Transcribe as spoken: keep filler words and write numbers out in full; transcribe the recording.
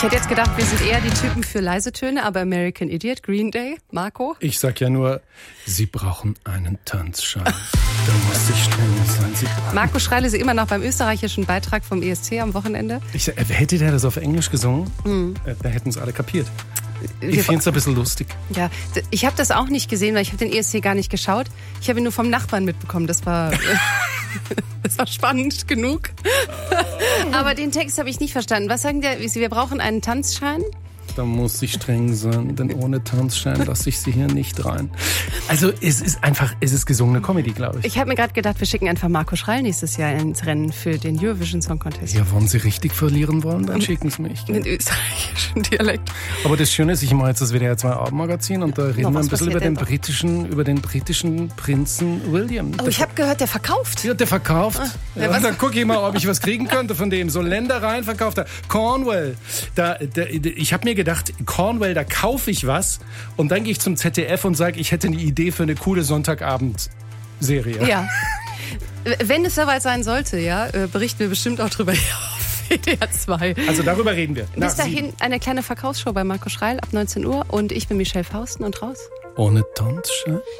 Ich hätte jetzt gedacht, wir sind eher die Typen für leise Töne, aber American Idiot, Green Day, Marco? Ich sag ja nur, Sie brauchen einen Tanzschein. Da muss ich streng sein. Sie Marco Schreil ist immer noch beim österreichischen Beitrag vom E S C am Wochenende. Ich sag, hätte der das auf Englisch gesungen, Mhm. da hätten es alle kapiert. Ich Wir- finde es ein bisschen lustig. Ja, d- ich habe das auch nicht gesehen, weil ich habe den E S C gar nicht geschaut. Ich habe ihn nur vom Nachbarn mitbekommen. Das war, das war spannend genug. Aber den Text habe ich nicht verstanden. Was sagen der? Wir brauchen einen Tanzschein. Da muss ich streng sein, denn ohne Tanzschein lasse ich Sie hier nicht rein. Also es ist einfach, es ist gesungene Comedy, glaube ich. Ich habe mir gerade gedacht, wir schicken einfach Marco Schreil nächstes Jahr ins Rennen für den Eurovision Song Contest. Ja, wenn Sie richtig verlieren wollen, dann schicken Sie mich. Mit österreichischem Dialekt. Aber das Schöne ist, ich mache jetzt das W D R zwei Abendmagazin und da reden Na, wir was ein bisschen passiert über den denn da? britischen, über den britischen Prinzen William. Oh, Der ich habe gehört, der verkauft. Ja, der verkauft. ja, ja, was- dann gucke ich mal, ob ich was kriegen könnte von dem. So Ländereien verkauft er. Cornwall. Da, da, ich habe mir gedacht, Cornwall, da kaufe ich was und dann gehe ich zum Z D F und sage, ich hätte eine Idee für eine coole Sonntagabend-Serie. Ja. Wenn es soweit sein sollte, ja, äh, berichten wir bestimmt auch drüber hier auf W D R zwei. Also darüber reden wir. Nach Bis dahin eine kleine Verkaufsshow bei Marco Schreil ab neunzehn Uhr und ich bin Michelle Fausten und raus. sieben. Ohne Tanzschein?